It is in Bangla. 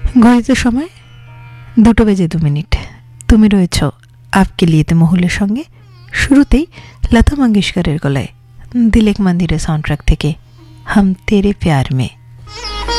ঘড়িতে সময় 2:02। তুমি রয়েছ আপকে লিয়েতে মহুলের সঙ্গে। শুরুতেই লতা মঙ্গেশকরের গলায় দিল এক মন্দিরের সাউন্ডট্র্যাক থেকে হাম তেরে প্যার মে।